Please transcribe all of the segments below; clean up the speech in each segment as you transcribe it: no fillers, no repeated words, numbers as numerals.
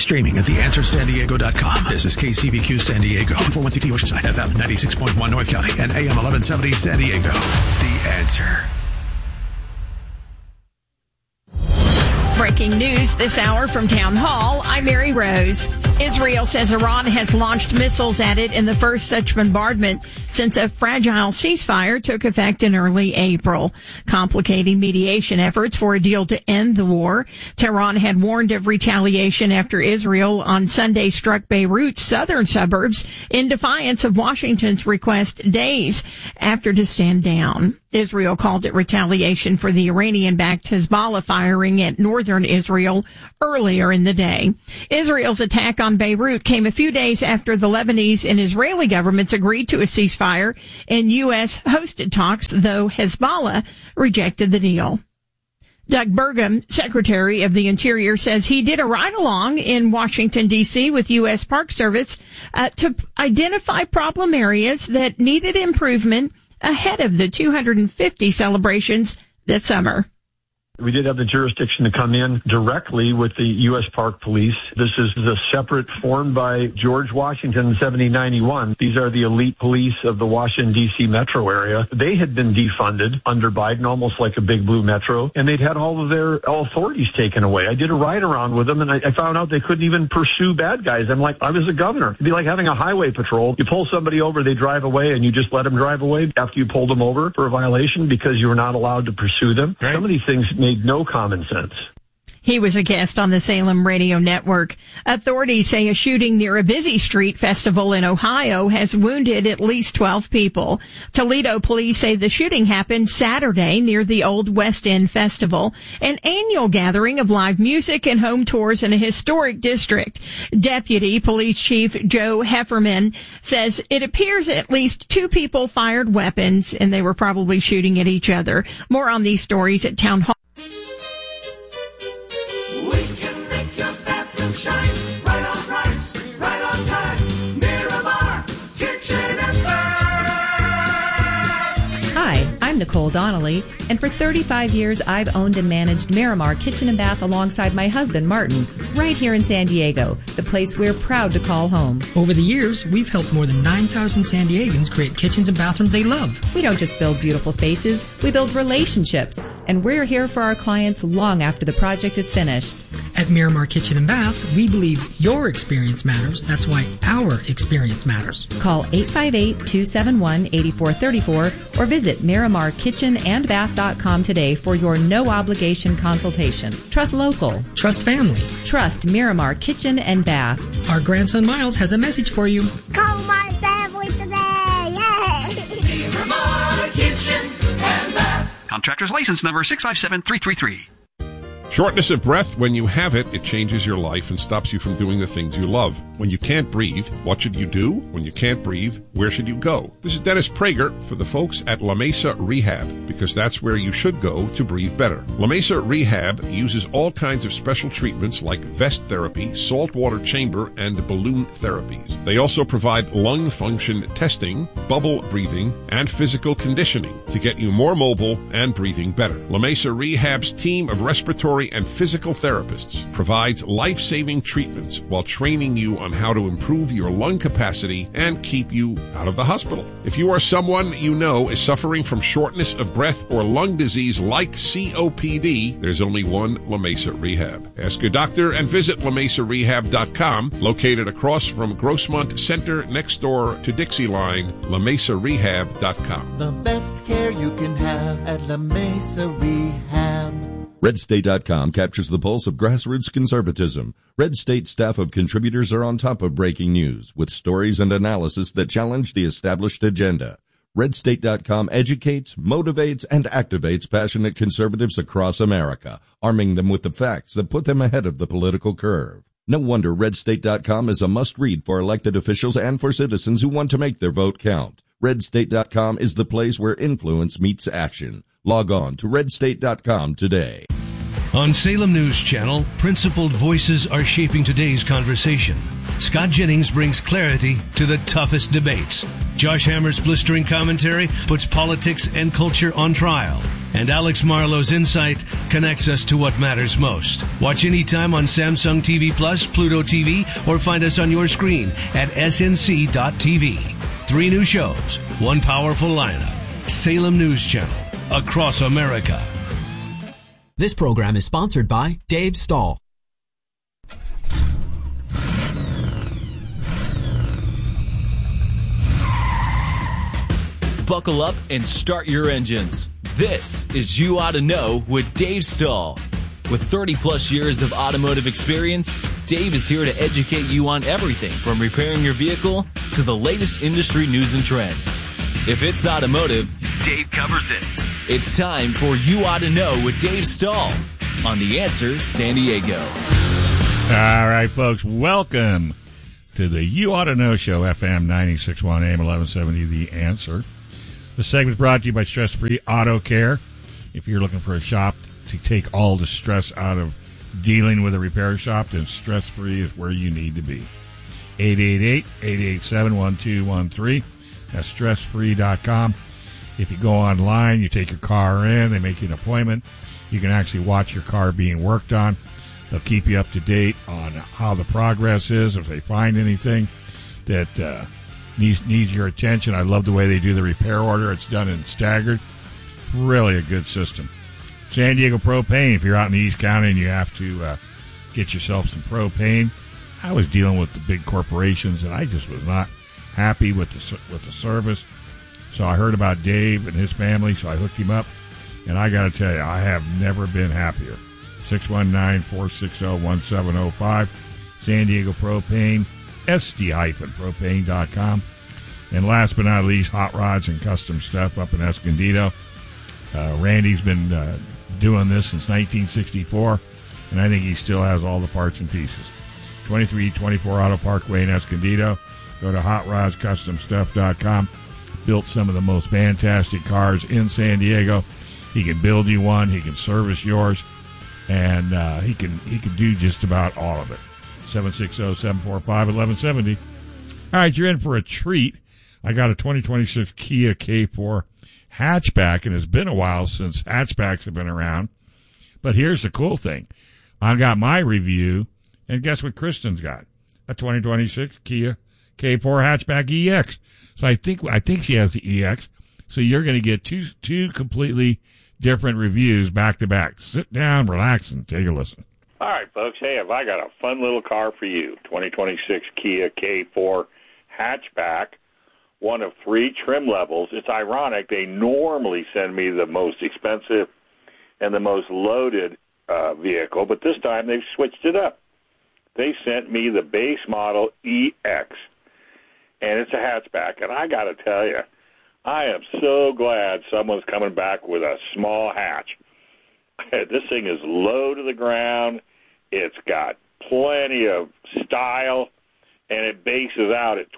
Streaming at theanswersandiego.com. This is KCBQ San Diego, 241CT Oceanside, FM 96.1 North County, and AM 1170 San Diego. The Answer. Breaking news this hour from Town Hall. I'm Mary Rose. Israel says Iran has launched missiles at it in the first such bombardment since a fragile ceasefire took effect in early April, complicating mediation efforts for a deal to end the war. Tehran had warned of retaliation after Israel on Sunday struck Beirut's southern suburbs in defiance of Washington's request days after to stand down. Israel called it retaliation for the Iranian-backed Hezbollah firing at northern Israel earlier in the day. Israel's attack on Beirut came a few days after the Lebanese and Israeli governments agreed to a ceasefire in U.S.-hosted talks, though Hezbollah rejected the deal. Doug Burgum, Secretary of the Interior, says he did a ride-along in Washington, D.C. with U.S. Park Service to identify problem areas that needed improvement ahead of the 250 celebrations this summer. We did have the jurisdiction to come in directly with the U.S. Park Police. This is a separate formed by George Washington in 1791. These are the elite police of the Washington, D.C. metro area. They had been defunded under Biden, almost like a big blue metro, and they'd had all of their authorities taken away. I did a ride around with them, and I found out they couldn't even pursue bad guys. I'm like, I was a governor. It'd be like having a highway patrol. You pull somebody over, they drive away, and you just let them drive away after you pulled them over for a violation because you were not allowed to pursue them. Right. Some of these things made no common sense. He was a guest on the Salem Radio Network. Authorities say a shooting near a busy street festival in Ohio has wounded at least 12 people. Toledo police say the shooting happened Saturday near the Old West End Festival, an annual gathering of live music and home tours in a historic district. Deputy Police Chief Joe Hefferman says it appears at least 2 people fired weapons and they were probably shooting at each other. More on these stories at Town Hall. Shine, right on price, right on time. Miramar Kitchen and Bath. Hi, I'm Nicole Donnelly, and for 35 years I've owned and managed Miramar Kitchen and Bath alongside my husband Martin, right here in San Diego, the place we're proud to call home. Over the years, we've helped more than 9,000 San Diegans create kitchens and bathrooms they love. We don't just build beautiful spaces, we build relationships, and we're here for our clients long after the project is finished. At Miramar Kitchen and Bath, we believe your experience matters. That's why our experience matters. Call 858-271-8434 or visit MiramarKitchenandBath.com today for your no-obligation consultation. Trust local. Trust family. Trust Miramar Kitchen and Bath. Our grandson Miles has a message for you. Call my family today. Yay! Miramar Kitchen and Bath. Contractor's license number 657333. Shortness of breath, when you have it, it changes your life and stops you from doing the things you love. When you can't breathe, what should you do? When you can't breathe, where should you go? This is Dennis Prager for the folks at La Mesa Rehab, because that's where you should go to breathe better. La Mesa Rehab uses all kinds of special treatments like vest therapy, saltwater chamber, and balloon therapies. They also provide lung function testing, bubble breathing, and physical conditioning to get you more mobile and breathing better. La Mesa Rehab's team of respiratory and physical therapists provides life-saving treatments while training you on how to improve your lung capacity and keep you out of the hospital. If you are someone you know is suffering from shortness of breath or lung disease like COPD, there's only one La Mesa Rehab. Ask your doctor and visit LaMesaRehab.com, located across from Grossmont Center next door to Dixie Line, LaMesaRehab.com. The best care you can have at La Mesa Rehab. RedState.com captures the pulse of grassroots conservatism. Red State staff of contributors are on top of breaking news with stories and analysis that challenge the established agenda. RedState.com educates, motivates, and activates passionate conservatives across America, arming them with the facts that put them ahead of the political curve. No wonder RedState.com is a must-read for elected officials and for citizens who want to make their vote count. RedState.com is the place where influence meets action. Log on to RedState.com today. On Salem News Channel, principled voices are shaping today's conversation. Scott Jennings brings clarity to the toughest debates. Josh Hammer's blistering commentary puts politics and culture on trial. And Alex Marlowe's insight connects us to what matters most. Watch anytime on Samsung TV Plus, Pluto TV, or find us on your screen at snc.tv. 3 new shows, 1 powerful lineup. Salem News Channel, across America. This program is sponsored by Dave Stahl. Buckle up and start your engines. This is You Ought to Know with Dave Stahl. With 30-plus years of automotive experience, Dave is here to educate you on everything from repairing your vehicle to the latest industry news and trends. If it's automotive, Dave covers it. It's time for You Ought to Know with Dave Stahl on The Answer San Diego. All right, folks, welcome to the You Ought to Know Show, FM 96.1 AM 1170, The Answer. The segment brought to you by Stress Free Auto Care. If you're looking for a shop to take all the stress out of dealing with a repair shop, then Stress Free is where you need to be. 888-887-1213. That's stressfree.com. If you go online, you take your car in, they make you an appointment. You can actually watch your car being worked on. They'll keep you up to date on how the progress is, if they find anything that needs your attention. I love the way they do the repair order. It's done in staggered. Really a good system. San Diego Propane, if you're out in the East County and you have to get yourself some propane. I was dealing with the big corporations, and I just was not happy with the service. So I heard about Dave and his family, so I hooked him up. And I got to tell you, I have never been happier. 619-460-1705. San Diego Propane, SD-propane.com. And last but not least, Hot Rods and Custom Stuff up in Escondido. Randy's been doing this since 1964, and I think he still has all the parts and pieces. 2324 Auto Parkway in Escondido. Go to HotRodsCustomStuff.com. Built some of the most fantastic cars in San Diego. He can build you one. He can service yours. And he can do just about all of it. 760-745-1170. All right, you're in for a treat. I got a 2026 Kia K4 hatchback, and it's been a while since hatchbacks have been around. But here's the cool thing. I got my review, and guess what Kristen's got? A 2026 Kia K4 hatchback EX. So I think she has the EX. So you're going to get two completely different reviews back to back. Sit down, relax, and take a listen. All right, folks. Hey, have I got a fun little car for you. 2026 Kia K4 hatchback, one of 3 trim levels. It's ironic. They normally send me the most expensive and the most loaded vehicle, but this time they've switched it up. They sent me the base model EX, and it's a hatchback. And I got to tell you, I am so glad someone's coming back with a small hatch. This thing is low to the ground. It's got plenty of style, and it bases out at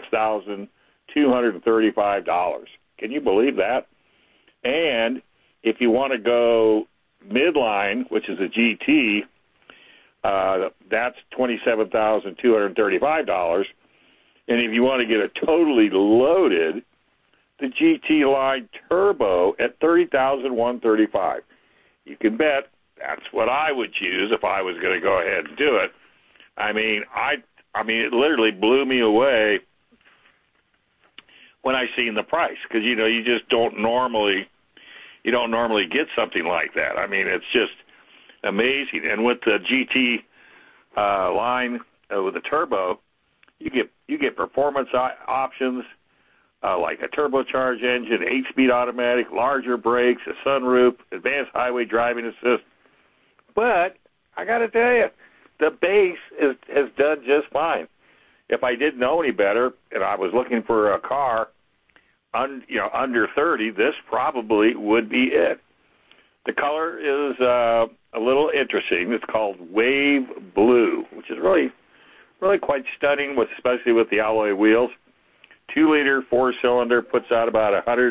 $26,235. Can you believe that? And if you want to go midline, which is a GT, that's $27,235. And if you want to get a totally loaded, the GT Line Turbo at $30,135. You can bet that's what I would choose if I was going to go ahead and do it. I mean, it literally blew me away when I seen the price, because you just don't normally get something like that. I mean, it's just amazing. And with the GT line with the turbo, you get performance options like a turbocharged engine, 8-speed automatic, larger brakes, a sunroof, advanced highway driving assist. But I got to tell you, the base has done just fine. If I didn't know any better and I was looking for a car under 30, this probably would be it. The color is a little interesting. It's called Wave Blue, which is really quite stunning, especially with the alloy wheels. 2-liter 4-cylinder, puts out about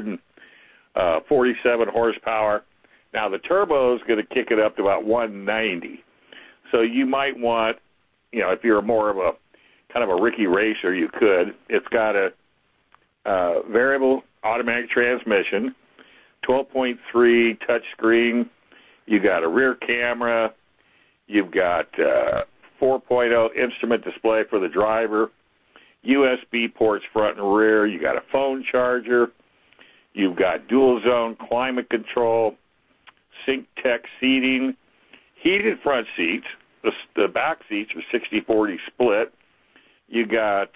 147 horsepower. Now, the turbo is going to kick it up to about 190. So you might want, if you're more of a kind of a Ricky racer, you could. It's got a variable automatic transmission, 12.3 touchscreen. You got a rear camera. You've got 4.0 instrument display for the driver, USB ports front and rear. You got a phone charger. You've got dual zone climate control, SyncTech seating, heated front seats. The back seats are 60-40 split. You've got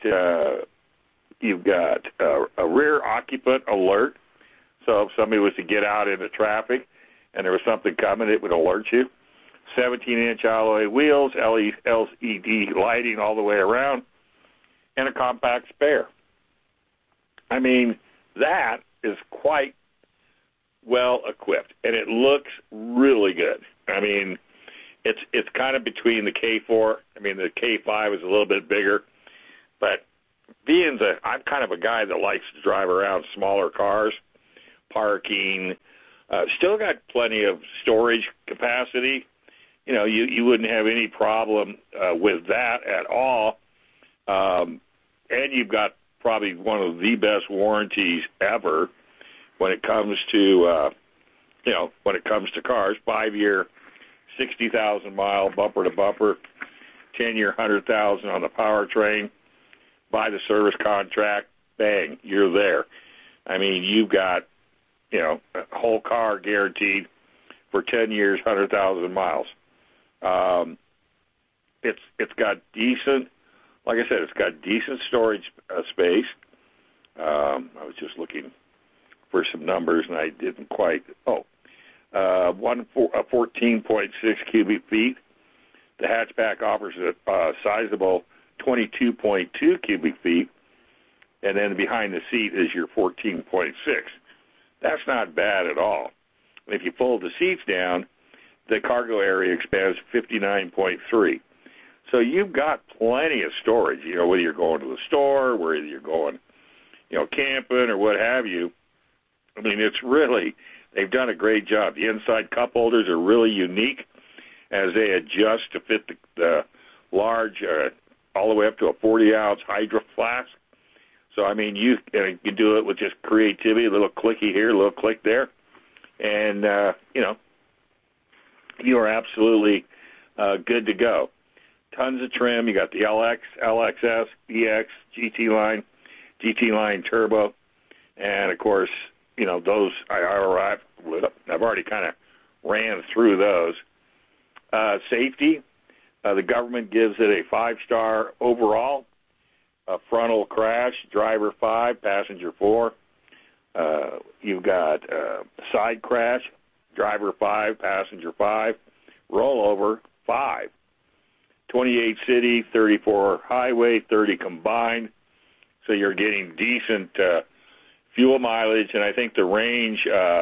a rear occupant alert. So if somebody was to get out into traffic and there was something coming, it would alert you. 17-inch alloy wheels, LED lighting all the way around, and a compact spare. I mean, that is quite well equipped, and it looks really good. I mean, it's kind of between the K4. I mean, the K5 is a little bit bigger, but I'm kind of a guy that likes to drive around smaller cars, parking. Still got plenty of storage capacity. You know, you wouldn't have any problem with that at all. And you've got probably one of the best warranties ever when it comes to, when it comes to cars. 5-year, 60,000-mile bumper-to-bumper, 10-year, 100,000 on the powertrain. Buy the service contract, bang, you're there. I mean, you've got, a whole car guaranteed for 10 years, 100,000 miles. It's got decent, like I said, it's got decent storage space. I was just looking for some numbers and I didn't quite. 14.6 cubic feet. The hatchback offers a sizable 22.2 cubic feet, and then behind the seat is your 14.6. That's not bad at all. And if you fold the seats down, the cargo area expands 59.3. So you've got plenty of storage, whether you're going to the store, whether you're going, camping or what have you. I mean, they've done a great job. The inside cup holders are really unique as they adjust to fit the large, all the way up to a 40-ounce Hydro Flask. So, I mean, you can do it with just creativity, a little clicky here, a little click there. And, you are absolutely good to go. Tons of trim. You got the LX, LXS, EX, GT Line Turbo. And, of course, those I've already kind of ran through those. Safety, the government gives it a 5-star overall. Frontal crash, driver 5, passenger 4. You've got side crash, driver 5, passenger 5. Rollover 5. 28 city, 34 highway, 30 combined. So you're getting decent fuel mileage, and I think the range,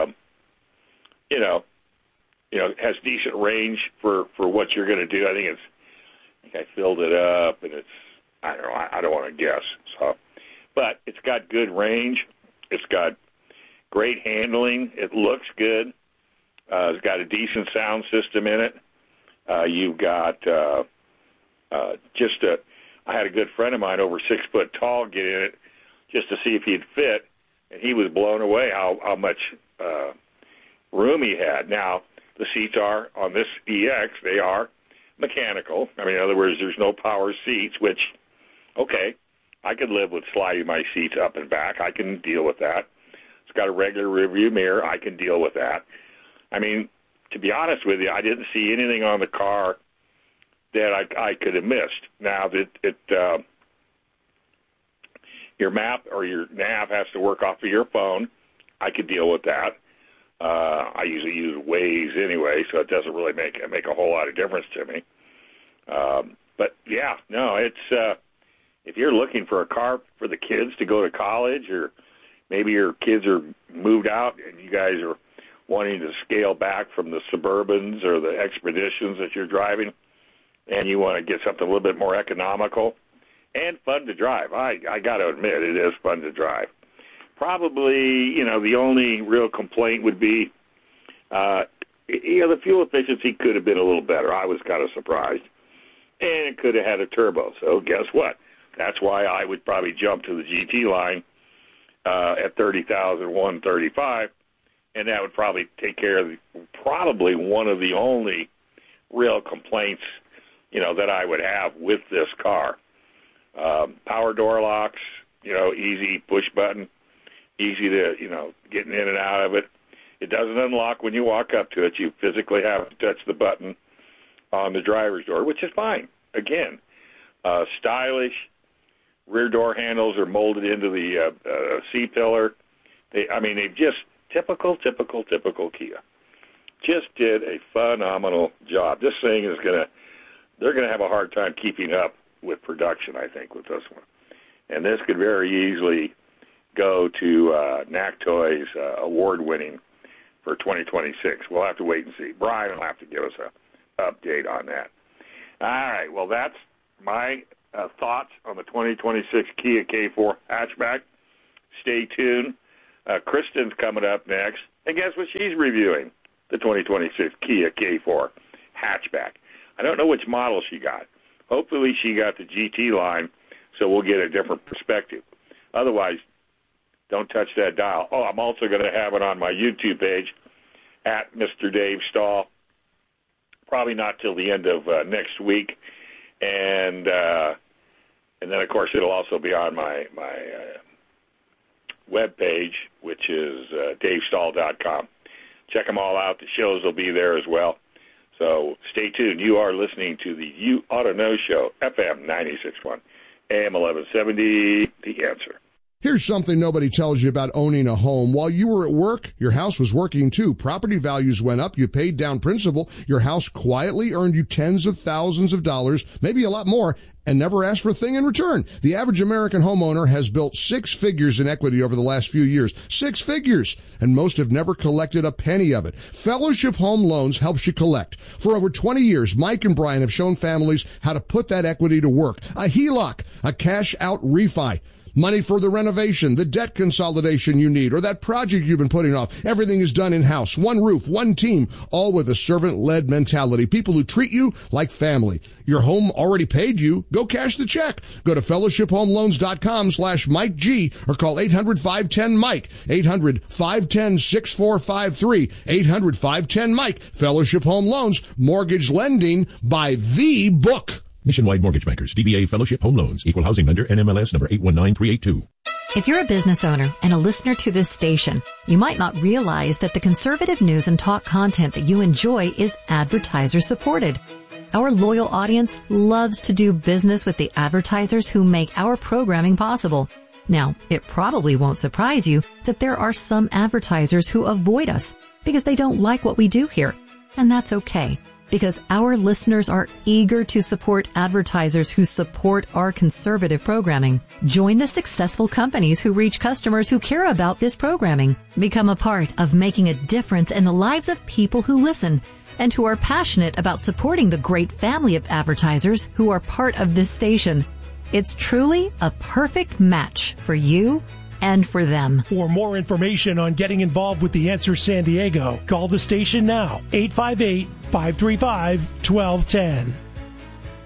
has decent range for what you're going to do. I think I filled it up, and I don't want to guess. So, but it's got good range. It's got great handling. It looks good. It's got a decent sound system in it. You've got I had a good friend of mine over 6 foot tall get in it just to see if he'd fit, and he was blown away how much room he had. Now, the seats are, on this EX, they are mechanical. I mean, in other words, there's no power seats, which, okay, I could live with sliding my seats up and back. I can deal with that. It's got a regular rearview mirror. I can deal with that. I mean, to be honest with you, I didn't see anything on the car that I could have missed. Now, your map or your nav has to work off of your phone. I could deal with that. I usually use Waze anyway, so it doesn't really make a whole lot of difference to me. But yeah, no, it's if you're looking for a car for the kids to go to college, or maybe your kids are moved out and you guys are wanting to scale back from the Suburbans or the Expeditions that you're driving, and you want to get something a little bit more economical and fun to drive. I got to admit, it is fun to drive. Probably, the only real complaint would be, the fuel efficiency could have been a little better. I was kind of surprised. And it could have had a turbo. So guess what? That's why I would probably jump to the GT line at $30,135, and that would probably take care of probably one of the only real complaints, that I would have with this car. Power door locks, easy push button, easy to, getting in and out of it. It doesn't unlock when you walk up to it. You physically have to touch the button on the driver's door, which is fine. Again, stylish. Rear door handles are molded into the C-pillar. They've just typical Kia. Just did a phenomenal job. This thing is they're going to have a hard time keeping up with production, I think, with this one. And this could very easily go to NACTOY's award-winning for 2026. We'll have to wait and see. Brian will have to give us an update on that. All right, well, that's my thoughts on the 2026 Kia K4 hatchback. Stay tuned. Kristen's coming up next. And guess what she's reviewing? The 2026 Kia K4 hatchback. I don't know which model she got. Hopefully she got the GT line, so we'll get a different perspective. Otherwise, don't touch that dial. Oh, I'm also going to have it on my YouTube page at Mr. Dave Stahl. Probably not till the end of next week. And then, of course, it'll also be on my web page, which is davestahl.com. Check them all out. The shows will be there as well. So stay tuned. You are listening to the You Ought to Know Show, FM 96.1, AM 1170, The Answer. Here's something nobody tells you about owning a home. While you were at work, your house was working too. Property values went up. You paid down principal. Your house quietly earned you tens of thousands of dollars, maybe a lot more, and never asked for a thing in return. The average American homeowner has built 6 figures in equity over the last few years. 6 figures! And most have never collected a penny of it. Fellowship Home Loans helps you collect. For over 20 years, Mike and Brian have shown families how to put that equity to work. A HELOC, a cash-out refi. Money for the renovation, the debt consolidation you need, or that project you've been putting off. Everything is done in-house. One roof, one team, all with a servant-led mentality. People who treat you like family. Your home already paid you. Go cash the check. Go to fellowshiphomeloans.com/Mike G or call 800-510-MIKE. 800-510-6453. 800-510-MIKE. Fellowship Home Loans. Mortgage lending by the book. Nationwide Mortgage Bankers, DBA Fellowship Home Loans, Equal Housing Lender, NMLS number 819382. If you're a business owner and a listener to this station, you might not realize that the conservative news and talk content that you enjoy is advertiser supported. Our loyal audience loves to do business with the advertisers who make our programming possible. Now, it probably won't surprise you that there are some advertisers who avoid us because they don't like what we do here. And that's okay, because our listeners are eager to support advertisers who support our conservative programming. Join the successful companies who reach customers who care about this programming. Become a part of making a difference in the lives of people who listen and who are passionate about supporting the great family of advertisers who are part of this station. It's truly a perfect match for you and for them. For more information on getting involved with The Answer San Diego, call the station now, 858-535-1210.